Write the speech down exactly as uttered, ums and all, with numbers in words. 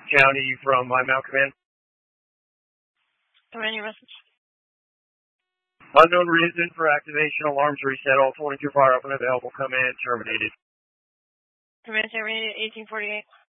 County from my Mount Command. Command your message. Unknown reason for activation. Alarms reset. All twenty-two fire up and available. Command terminated. Command terminated, eighteen forty-eight.